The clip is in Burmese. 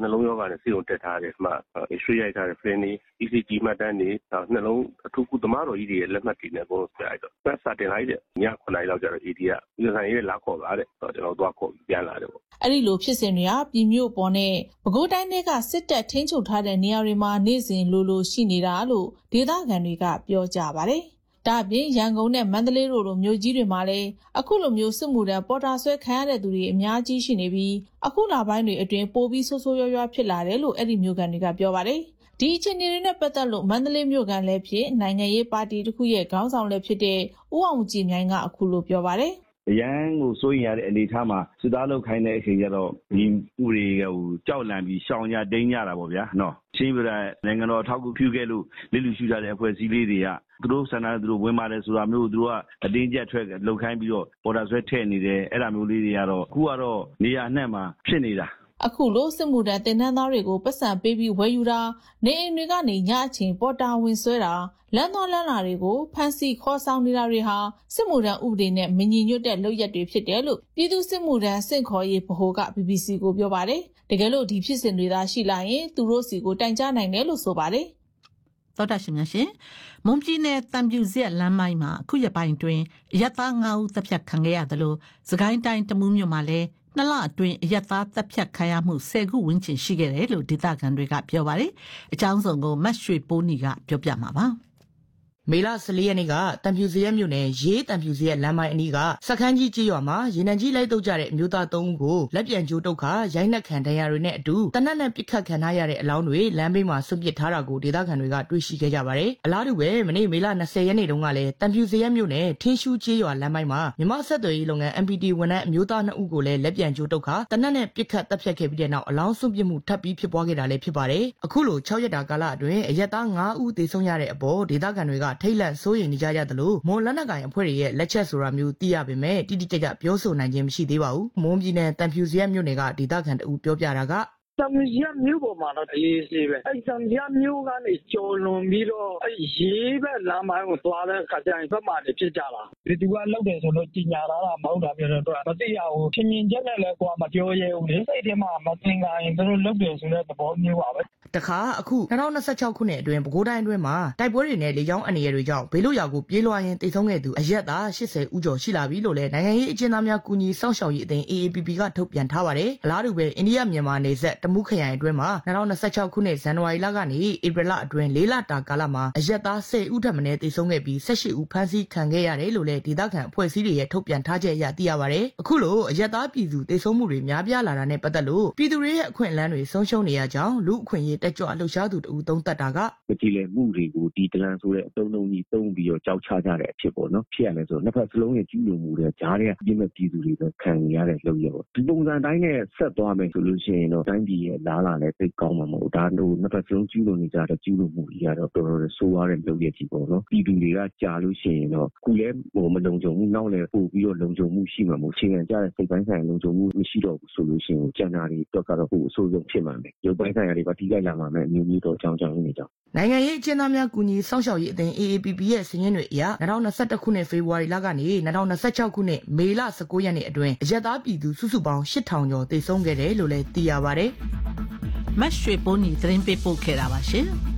နှလုံးရောဂါနဲ့ဆေးရုံတက်ထားတယ်မှရွှေရိုက်ထားတဲ့ friend တွေ ECG မှတ်တမ်းတွေနှလုံးအထူးကုသမားတော်ကြီးတွေရဲ့လက်မှတ်တွေနဲ့ဘုံပြလိုက်တော့ပတ်စာတင်လိုက်တဲ့ည9 နာရီလောက်ကျတော့ AD ကဒီဆိုင်ရေးလာခေါ်ပါတဲ့ကျွန်တော်သွားခေါ်ပြန်လာတယ်ပေါ့အဲ့ဒီလိုဖြစ်စဉ်တွေဟာပြည်မြို့ပေါ်နဲ့ပဲခူးတိုင်းတွေကစစ်တပ်ထိန်းချုပ်ထားတဲ့နေရာတွေမှာနေ့စဉ်လိုရှိနေတာလို့ဒေသခံတွေကပြောကြပါတယ်ဒါ့အပြင်ရန်ကုန်နဲ့မန္တလေးတို့လိုမြို့ကြီးတွေမှာလည်းအခုလိုမျိုးစစ်မှုထမ်းပေါ်တာဆွဲခံရတဲ့သူတွေအများကြီးရှိနေပြီးအခုလပိုင်းတွေအတွင်းပိုပြီးဆိုးဆိုးရွားရွားဖြစ်လာတယ်လို့အဲ့ဒီမြို့ကန်တွေကပြောပါတယ်ဒီအခြေအနေတွေနဲ့ပတ်သက်လို့မန္တလေးမြို့ကန်လည်းဖြစ်နိုင်ငံရေးပါတီတစ်ခုရဲ့ခေါင်းဆောင်လည်းဖြစ်တဲ့ဦးအောင်ကြည်မြိုင်ကအခုလိုပြောပါတယ်အရန်ကိုစိုးရင်ရတဲ့အနေထားမှာစစ်သားလုပ်ခိုင်းတဲ့အချိန်ကျတော့ဒီဥတွေကိုကြောက်လန့်ပြီးရှောင်ရတိန်ကြတာပေါ့ဗျာနော်ချင်းပြတဲ့နိုင်ငံတော်ထောက်ကူပြုခဲ့လို့လစ်လူရှုထားတဲ့အဖွဲ့အစည်းလေးတွေကသူတို့ဆန္ဒသူတို့ဝင်ပါတယ်ဆိုတာမျိုးသူတို့ကအတင်းကျပ်ထွက်လှုပ်ခိုင်းပြီးတော့ပေါ်တာဆွဲထည့်နေတယ်အဲ့ဒါမျိုးလေးတွေကတော့အခုကတော့နေရာအနှံ့မှာဖြစ်နေတာအခုလိုစစ်မှုထမ်းတင်နန်းသားတွေကိုပတ်စံပေးပြီးဝယ်ယူတာနေအိမ်တွေကနေညအချိန်ပေါ်တာဝင်ဆွဲတာလမ်းသွားလမ်းလာတွေကိုဖမ်းဆီးခေါ်ဆောင်နေတာတွေဟာစစ်မှုထမ်းဥပဒေနဲ့မညီညွတ်တဲ့လုပ်ရက်တွေဖြစ်တယ်လို့ပြည်သူစစ်မှုထမ်းစင့်ခေါ်ရေးဗဟိုက BBC ကိုပြောပါတယ်တကယ်လို့ဒီဖြစ်စဉ်တွေသာရှိလာရင်သူတို့စီကိုတိုင်ကြားနိုင်တယ်လို့ဆိုပါတယ်သောတာရှင်များရှင်မွန်ပြည်နယ်တံပြူဇက်လမ်းမိုင်းမှာအခုရက်ပိုင်းတွင်အရက်သား9ဦးတပ်ဖြတ်ခံခဲ့ရတယ်လို့စကိုင်းတိုင်းတမူးမြို့မှာလည်း2 လအတွင်းအရက်သားတပ်ဖြတ်ခံရမှု10ခုဝန်းကျင်ရှိခဲ့တယ်လို့ဒေသခံတွေကပြောပါတယ်အကြောင်းစုံကိုမတ်ရွှေပိုးနီကပြောပြမှာပါမေလ14ရက်နေ့ကတံပြူစရက်မြို့နယ်ရေးတံပြူစရက်လမ်းမိုင်းအနီးကစခန်းကြီးကြေးရွာမှာရေနံကြီးလိုက်တုပ်ကြတဲ့အမျိုးသား3ဦးကိုလက်ပြန်ကျိုးတုပ်ခါရိုက်နှက်ခံတရားတွေနဲ့အတူတနက်နဲ့ပစ်ခတ်ခံထားရတဲ့အလောင်းတွေလမ်းဘေးမှာဆွန့်ပစ်ထားတာကိုဒေသခံတွေကတွေ့ရှိခဲ့ကြပါတယ်။အလားတူပဲမနေ့မေလ20ရက်နေ့တုန်းကလည်းတံပြူစရက်မြို့နယ်ထင်းရှူးကြေးရွာလမ်းမိုင်းမှာမြမဆက်သွယ်ရေးလုပ်ငန်း MPT ဝန်ထမ်းအမျိုးသား2ဦးကိုလည်းလက်ပြန်ကျိုးတုပ်ခါတနက်နဲ့ပစ်ခတ်တပ်ဖြတ်ခဲ့ပြီးတဲ့နောက်အလောင်းဆွန့်ပစ်မှုထပ်ပြီးဖြစ်ပွားခဲ့တာလည်းဖြစ်ပါတယ်။အခုလို6ရက်တာကာလအတွင်းအရက်သား9ဦးသေဆုံးရတဲ့အပေါ်ဒေသခံတွေကထိတ်လန့်စိုးရိမ်နေကြရတယ်လို့မွန်လက်နက်ကိုင်အဖွဲ့တွေရဲ့လက်ချက်ဆိုတာမျိုးသိရပေမဲ့တိတိကျကျပြောဆိုနိုင်ခြင်းမရှိသေးပါဘူး။မွန်ပြည်နယ်တံဖြူစရက်မြို့နယ်ကဒေသခံတဦးပြောပြတာကတံမြာမျိုးပေါ်မှာတော့အေးဆေးပဲအဲ့တံမြာမျိုးကနေကျော်လွန်ပြီးတော့အဲ့ရေးဘက်လမ်းပိုင်းကိုသွားတဲ့ခါကျရင်ဘက်မှာနေဖြစ်ကြတာဒီသူကလောက်တယ်ဆိုလို့ကြီးညာလာတာမဟုတ်တာပြောတော့မသိရဘူးချင်းချင်းချက်နဲ့လည်းကွာမပြောရဲဘူးလေစိတ်ထဲမှာမသင်္ကာရင်သူတို့လောက်တယ်ဆိုတဲ့သဘောမျိုးပါပဲတခါအခု2026ခုနှစ်အတွင်းပဲခူးတိုင်းအတွင်းမှာတိုက်ပွဲတွေနဲ့လေကြောင်းအနေရတွေကြောင့်ဘေးလွတ်ရာကိုပြေးလွှားရင်းတိတ်ဆုံးခဲ့သူအရက်သား80ဦးကျော်ရှိလာပြီလို့လည်းနိုင်ငံရေးအကျဉ်းသားများကူညီစောင့်ရှောက်ရေးအသင်း AAPP ကထုတ်ပြန်ထားပါတယ်။အလားတူပဲအိန္ဒိယမြန်မာနယ်စပ်တမူးခရိုင်အတွင်းမှာ2026ခုနှစ်ဇန်နဝါရီလကနေဧပြီလအတွင်း4လတာကာလမှာအရက်သား10ဦးထပ်မံတိတ်ဆုံးခဲ့ပြီး18ဦးဖမ်းဆီးခံခဲ့ရတယ်လို့လည်းဒေသခံအဖွဲ့အစည်းတွေရဲ့ထုတ်ပြန်ထားချက်အရသိရပါတယ်။အခုလိုအရက်သားပြည်သူတိတ်ဆုံးမှုတွေများပြားလာတာနဲ့ပတ်သက်လို့ပြည်သူတွေရဲ့အခွင့်အလမ်းတွေဆုံးရှုံးနေရကြောင်းလူအခွင့်အရေးတက်ကြွလှုပ်ရှားသူတူသုံးသက်တာကမကြည်လည်မှုတွေကိုဒီတလန်ဆိုတဲ့အတုံးလုံးကြီးတုံးပြီးတော့ကြောက်ချကြတဲ့အဖြစ်ပေါ့နော်ဖြစ်ရလဲဆိုတော့နှစ်ဖက်စလုံးရဲ့ကျူးလွန်မှုတွေကြားထဲပြင်းမဲ့ပြည်သူတွေပဲခံရတဲ့လုပ်ရပေါ့ဒီပုံစံတိုင်းနဲ့ဆက်သွားမယ်ဆိုလို့ရှိရင်တော့တိုင်းပြည်ရဲ့လားလာလည်းသိကောင်းမှာမဟုတ်ဒါတို့နှစ်ဖက်စလုံးကျူးလွန်နေကြတဲ့ကျူးလွန်မှုတွေကတော့တော်တော်ဆိုးရတဲ့လုပ်ရကြီးပေါ့နော်ပြည်သူတွေကကြာလို့ရှိရင်တော့ခုလဲမလုံခြုံမှုနောက်လည်းပို့ပြီးတော့လုံခြုံမှုရှိမှာမဟုတ်ချိန်ခံကြတဲ့စိတ်ပိုင်းဆိုင်လုံခြုံမှုမရှိတော့ဘူးဆိုလို့ရှိရင်ကျန်တာတွေတော့ကတော့ဟိုအဆိုးဆုံးဖြစ်မှာပဲရုပ်ပိုင်းဆိုင်ရာတွေပါထိခိုက်လာမှာပဲမျိုးမျိုးတော့အကြောင်းကြောင့်နေကြောင်းနိုင်ငံရေးအကျဉ်းသားများကူညီစောင့်ရှောက်ရေးအသင်း AAPP ရဲ့စာရင်းတွေအရ2021ခုနှစ်ဖေဖော်ဝါရီလကနေ2026ခုနှစ်မေလ19ရက်နေ့အတွင်းအရက်သားပြည်သူစုစုပေါင်း8000ကျော်သေဆုံးခဲ့တယ်လို့လည်းသိရပါတယ်။မတ်ရွှေပိုးနီသတင်းပေးပို့ခဲ့တာပါရှင်။